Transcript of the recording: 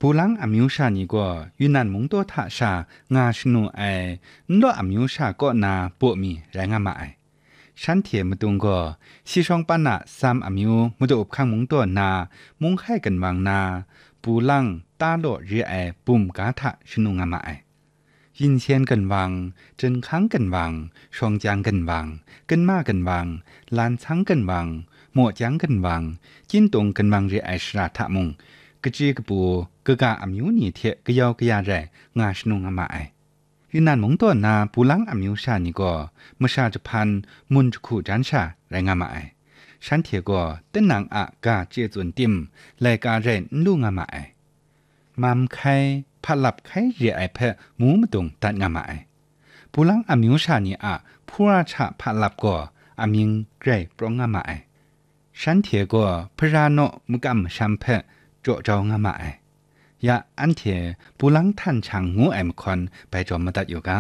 ปูหลังอมิวชานี่ก็ยูนันมงตัวท่าชางาชนูไอนั่วอมิวชาก็นาปวมีแรงมาไอฉันเทียมตุงก็ซีช่องปันนะซ้ำอมิวมุดอบข้างมงตัวนามุงให้กันวางนาปูหลังตาโลเรียไอปุ่มกาทะชนูงามาไอยินเชียนกันวางจนค้างกันวางช่องจางกันวางกันมากันวางลานช้างกันวางหมวดจางกันวางจินตรงกันวางเรียไอชราทะมงกจีกปูกะกาอมิวนี่เทกะยาวกะยาแรงาชนุงามาไอยูนันมงตัวนาปูหลังอมิวชานี่ก็มชาจะพันมุนจุคูจันชาแรงามาไอฉันเทียก็เต้นนางอะกาเจจวนติมและกาเรนลูงามาไอมัมไข่ผัดหลับไข่เรียไอเพะหมูมตุงตัดงามาไอปูหลังอมิวชานี่อะผู้ราชาผัดหลับก็อามิงเกรปรองงามาไอฉันเทียก็พระโนมุกัมชัมเพะโจเจ้างามาไอยาอันเทปูหลังท่านช่างงูไอมคอนไปจอมมาตัดอยู่กา